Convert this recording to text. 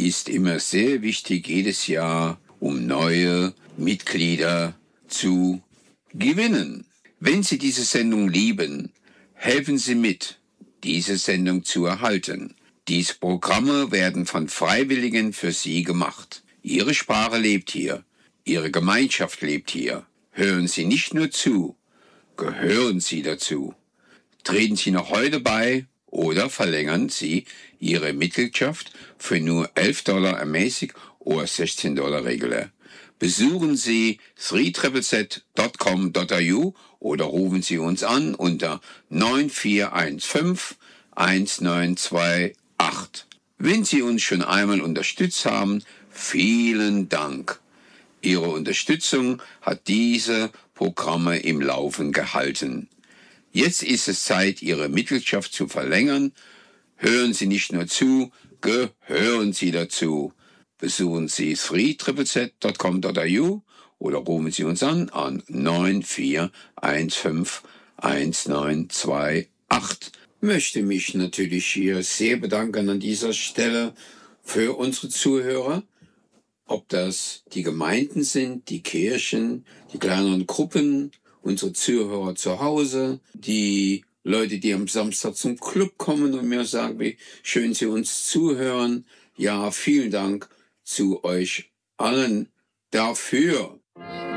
ist immer sehr wichtig, jedes Jahr, um neue Mitglieder zu gewinnen. Wenn Sie diese Sendung lieben, helfen Sie mit, diese Sendung zu erhalten. Diese Programme werden von Freiwilligen für Sie gemacht. Ihre Sprache lebt hier. Ihre Gemeinschaft lebt hier. Hören Sie nicht nur zu, gehören Sie dazu. Treten Sie noch heute bei oder verlängern Sie Ihre Mitgliedschaft für nur $11 ermäßig oder $16 regulär. Besuchen Sie 3ZZZ.com.au oder rufen Sie uns an unter 9415 1928. Wenn Sie uns schon einmal unterstützt haben, vielen Dank. Ihre Unterstützung hat diese Programme im Laufen gehalten. Jetzt ist es Zeit, Ihre Mitgliedschaft zu verlängern. Hören Sie nicht nur zu, gehören Sie dazu. Besuchen Sie 3ZZZ.com.au oder rufen Sie uns an 9415 1928. Möchte mich natürlich hier sehr bedanken an dieser Stelle für unsere Zuhörer, ob das die Gemeinden sind, die Kirchen, die kleineren Gruppen, unsere Zuhörer zu Hause, die Leute, die am Samstag zum Club kommen und mir sagen, wie schön sie uns zuhören. Ja, vielen Dank zu euch allen dafür.